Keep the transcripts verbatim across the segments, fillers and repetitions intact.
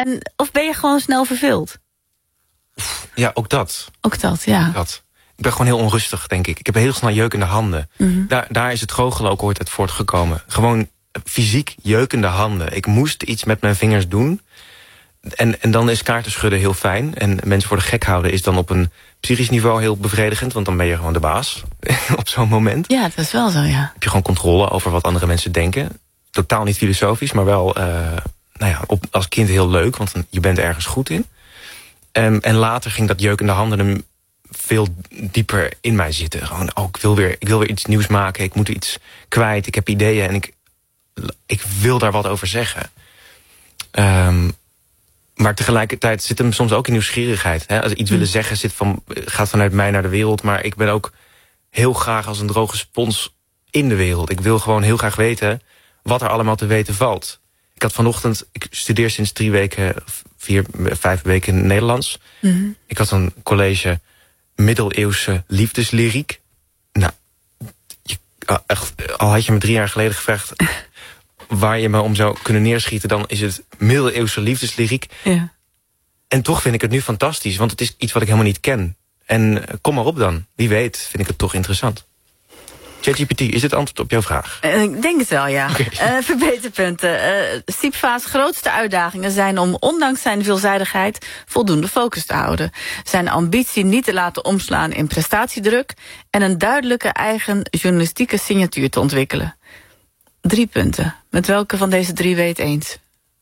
En of ben je gewoon snel verveeld? Ja, ook dat. Ook dat, ja. Dat. Ik ben gewoon heel onrustig, denk ik. Ik heb heel snel jeukende handen. Mm-hmm. Daar, daar is het goochelen ook ooit uit voortgekomen. Gewoon fysiek jeukende handen. Ik moest iets met mijn vingers doen. En, en dan is kaarten schudden heel fijn. En mensen voor de gek houden is dan op een psychisch niveau heel bevredigend. Want dan ben je gewoon de baas op zo'n moment. Ja, dat is wel zo, ja. Heb je gewoon controle over wat andere mensen denken. Totaal niet filosofisch, maar wel uh, nou ja, op, als kind heel leuk. Want je bent ergens goed in. Um, en later ging dat jeukende handen veel dieper in mij zitten. Gewoon, oh, ik wil weer, ik wil weer iets nieuws maken. Ik moet iets kwijt. Ik heb ideeën en ik, ik wil daar wat over zeggen. Um, maar tegelijkertijd zit hem soms ook in nieuwsgierigheid. Hè? Als iets willen zeggen zit van, gaat vanuit mij naar de wereld. Maar ik ben ook heel graag als een droge spons in de wereld. Ik wil gewoon heel graag weten wat er allemaal te weten valt. Ik had vanochtend, ik studeer sinds drie weken, vier, vijf weken Nederlands. Mm-hmm. Ik had een college middeleeuwse liefdeslyriek. Nou, je, echt, al had je me drie jaar geleden gevraagd waar je me om zou kunnen neerschieten, dan is het middeleeuwse liefdeslyriek. Ja. En toch vind ik het nu fantastisch, want het is iets wat ik helemaal niet ken. En kom maar op dan. Wie weet vind ik het toch interessant. ChatGPT, is dit antwoord op jouw vraag? Uh, ik denk het wel, ja. Okay. Uh, verbeterpunten. Uh, Siepva's grootste uitdagingen zijn om, ondanks zijn veelzijdigheid, voldoende focus te houden. Zijn ambitie niet te laten omslaan in prestatiedruk en een duidelijke eigen journalistieke signatuur te ontwikkelen. Drie punten. Met welke van deze drie weet eens?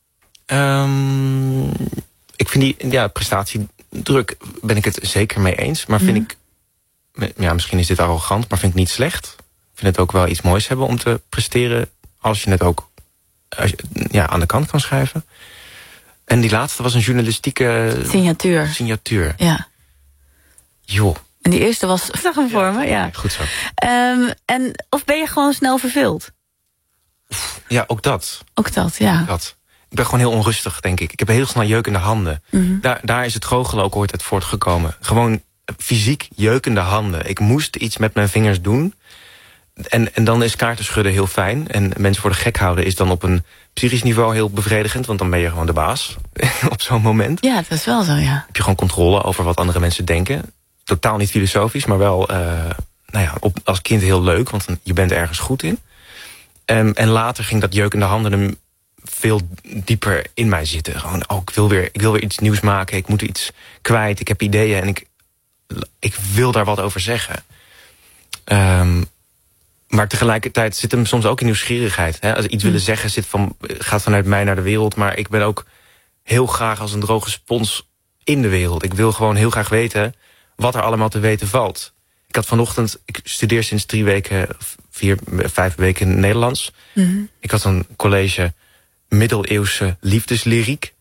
Um, ik vind die, ja, prestatiedruk ben ik het zeker mee eens. Maar vind mm. ik, ja, misschien is dit arrogant, maar vind ik niet slecht. Ik vind het ook wel iets moois hebben om te presteren als je het ook als je, ja, aan de kant kan schrijven. En die laatste was een journalistieke signatuur. signatuur. Ja. Joh. En die eerste was, zag hem voor me, ja. Goed zo. Um, en of ben je gewoon snel verveeld? Ja, ook dat. Ook dat, ja. Dat. Ik ben gewoon heel onrustig, denk ik. Ik heb heel snel jeukende handen. Mm-hmm. Daar, daar is het goochelen ook ooit uit voortgekomen. Gewoon fysiek jeukende handen. Ik moest iets met mijn vingers doen. En, en dan is kaarten schudden heel fijn. En mensen voor de gek houden is dan op een psychisch niveau heel bevredigend. Want dan ben je gewoon de baas op zo'n moment. Ja, dat is wel zo, ja. Heb je gewoon controle over wat andere mensen denken. Totaal niet filosofisch, maar wel uh, nou ja, op, als kind heel leuk. Want je bent ergens goed in. Um, en later ging dat jeukende handen veel dieper in mij zitten. Gewoon, oh, ik wil weer, ik wil weer iets nieuws maken. Ik moet iets kwijt. Ik heb ideeën en ik, ik wil daar wat over zeggen. Um, maar tegelijkertijd zit hem soms ook in nieuwsgierigheid. Hè? Als iets mm. willen zeggen zit van, gaat vanuit mij naar de wereld. Maar ik ben ook heel graag als een droge spons in de wereld. Ik wil gewoon heel graag weten wat er allemaal te weten valt. Ik had vanochtend, ik studeer sinds drie weken, vier, vijf weken Nederlands. Mm-hmm. Ik had een college middeleeuwse liefdeslyriek.